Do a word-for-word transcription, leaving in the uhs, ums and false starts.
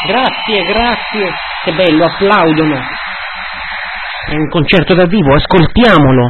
Grazie, grazie. Che bello, applaudono. È un concerto dal vivo, ascoltiamolo.